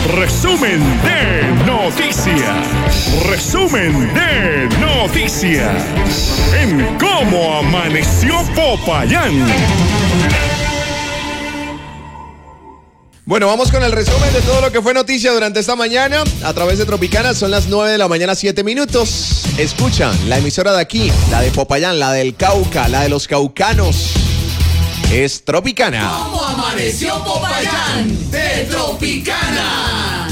Resumen de noticias. Resumen de noticias. En cómo amaneció Popayán. Bueno, vamos con el resumen de todo lo que fue noticia durante esta mañana a través de Tropicana. Son las 9 de la mañana, 7 minutos. Escuchan la emisora de aquí, la de Popayán, la del Cauca, la de los caucanos. Es Tropicana. ¿Cómo amaneció Popayán? De Tropicana.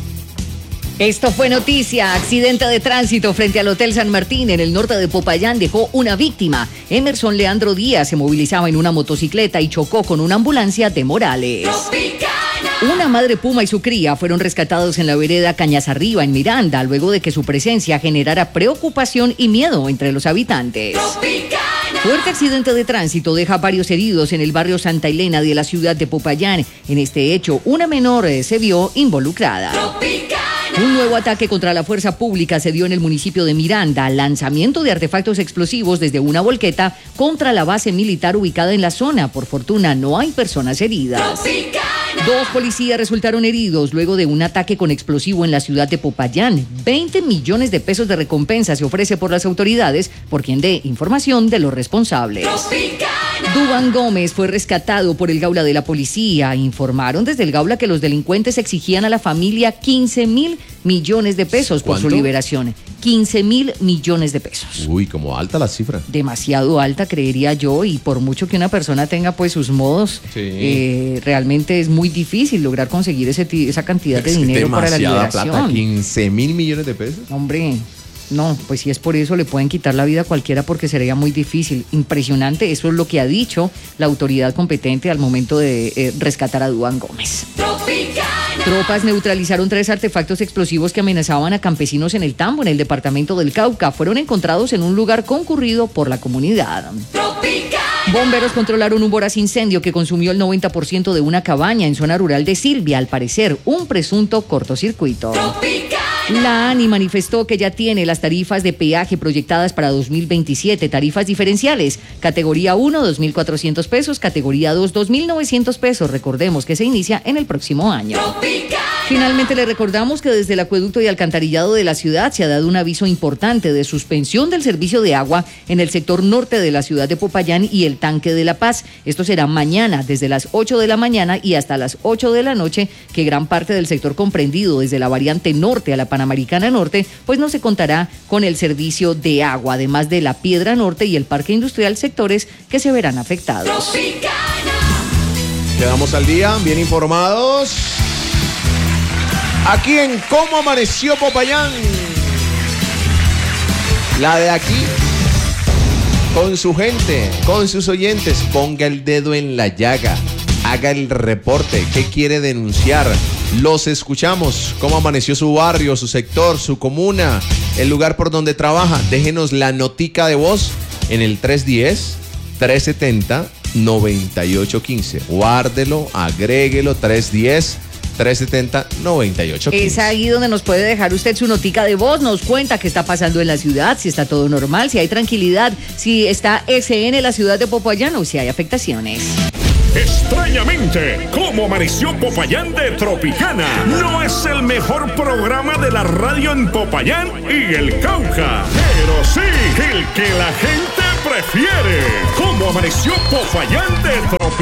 Esto fue noticia. Accidente de tránsito frente al Hotel San Martín en el norte de Popayán dejó una víctima. Emerson Leandro Díaz se movilizaba en una motocicleta y chocó con una ambulancia de Morales. Tropicana. Una madre puma y su cría fueron rescatados en la vereda Cañas Arriba, en Miranda, luego de que su presencia generara preocupación y miedo entre los habitantes. Tropicana. Fuerte accidente de tránsito deja varios heridos en el barrio Santa Elena de la ciudad de Popayán. En este hecho, una menor se vio involucrada. Tropicana. Un nuevo ataque contra la fuerza pública se dio en el municipio de Miranda. Lanzamiento de artefactos explosivos desde una volqueta contra la base militar ubicada en la zona. Por fortuna, no hay personas heridas. Tropicana. 2 policías resultaron heridos luego de un ataque con explosivo en la ciudad de Popayán. 20 millones de pesos de recompensa se ofrece por las autoridades por quien dé información de los responsables. Tropicana. Duván Gómez fue rescatado por el Gaula de la policía. Informaron desde el Gaula que los delincuentes exigían a la familia 15.000 millones de pesos por su ¿Cuánto? liberación. 15.000 millones de pesos. Uy, como alta la cifra. Demasiado alta, creería yo, y por mucho que una persona tenga pues sus modos, Sí. realmente es muy difícil lograr conseguir esa cantidad de Es dinero para la demasiada liberación. plata, 15.000 millones de pesos. Hombre, no, pues si es por eso le pueden quitar la vida a cualquiera porque sería muy difícil. Impresionante, eso es lo que ha dicho la autoridad competente al momento de rescatar a Duván Gómez. Tropicana. Tropas neutralizaron 3 artefactos explosivos que amenazaban a campesinos en el Tambo, en el departamento del Cauca. Fueron encontrados en un lugar concurrido por la comunidad. Tropicana. Bomberos controlaron un voraz incendio que consumió el 90% de una cabaña en zona rural de Silvia, al parecer un presunto cortocircuito. Tropicana. La ANI manifestó que ya tiene las tarifas de peaje proyectadas para 2027, tarifas diferenciales. Categoría 1, 2.400 pesos, categoría 2, 2.900 pesos. Recordemos que se inicia en el próximo año. Tropicana. Finalmente le recordamos que desde el acueducto y alcantarillado de la ciudad se ha dado un aviso importante de suspensión del servicio de agua en el sector norte de la ciudad de Popayán y el Tanque de la Paz. Esto será mañana desde las 8 de la mañana y hasta las 8 de la noche, que gran parte del sector comprendido desde la variante norte a la Panamericana Norte, pues no se contará con el servicio de agua, además de la Piedra Norte y el Parque Industrial, sectores que se verán afectados. Tropicana. Quedamos al día, bien informados. Aquí en Cómo Amaneció Popayán. La de aquí, con su gente, con sus oyentes. Ponga el dedo en la llaga. Haga el reporte. ¿Qué quiere denunciar? Los escuchamos. ¿Cómo amaneció su barrio, su sector, su comuna, el lugar por donde trabaja? Déjenos la notica de voz en el 310-370-9815. Guárdelo, agréguelo, 310-370-9815. Es ahí donde nos puede dejar usted su notica de voz, nos cuenta qué está pasando en la ciudad, si está todo normal, si hay tranquilidad, si está SN en la ciudad de Popayán o si hay afectaciones. Extrañamente, ¿cómo amaneció Popayán de Tropicana? No es el mejor programa de la radio en Popayán y el Cauca, pero sí el que la gente prefiere. ¿Cómo amaneció Popayán de Tropicana?